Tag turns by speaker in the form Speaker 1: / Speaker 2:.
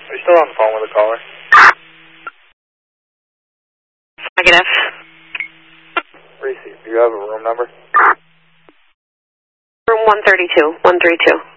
Speaker 1: Are you still on the phone with the caller?
Speaker 2: Negative.
Speaker 1: Reese, do you have a room number?
Speaker 2: Room 132. 132.